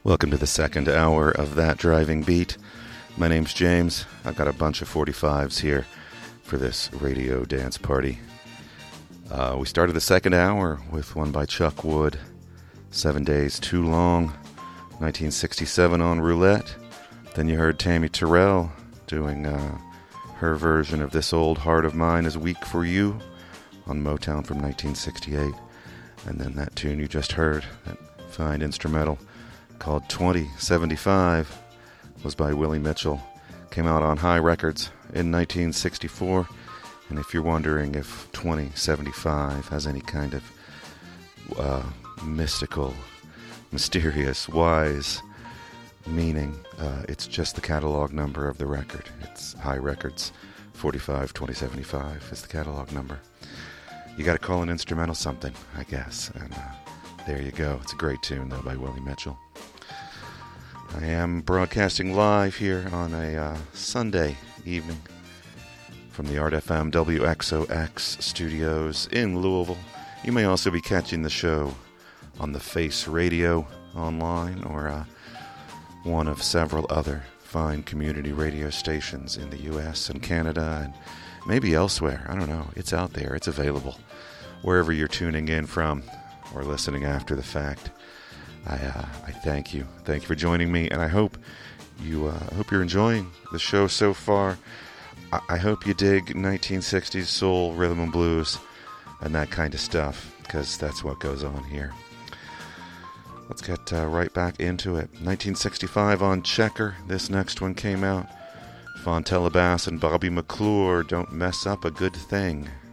Welcome to the second hour of That Driving Beat. My name's James. I've got a bunch of 45s here for this radio dance party. We started the second hour with one by Chuck Wood, 7 Days Too Long, 1967 on Roulette. Then you heard Tammy Terrell doing her version of This Old Heart of Mine Is Weak for You on Motown from 1968. And then that tune you just heard, that fine instrumental called 2075, was by Willie Mitchell. Came out on High Records in 1964. And if you're wondering if 2075 has any kind of mystical, mysterious, wise meaning, it's just the catalog number of the record. It's High Records 45 2075 is the catalog number. You got to call an instrumental something, I guess. And there you go. It's a great tune, though, by Willie Mitchell. I am broadcasting live here on a Sunday evening from the Art FM WXOX studios in Louisville. You may also be catching the show on the Face Radio online or one of several other fine community radio stations in the U.S. and Canada and maybe elsewhere. I don't know. It's out there. It's available wherever you're tuning in from or listening after the fact. I thank you. Thank you for joining me, and I hope you're enjoying the show so far. I hope you dig 1960s soul, rhythm and blues, and that kind of stuff, because that's what goes on here. Let's get right back into it. 1965 on Checker. This next one came out. Fontella Bass and Bobby McClure, Don't Mess Up a Good Thing.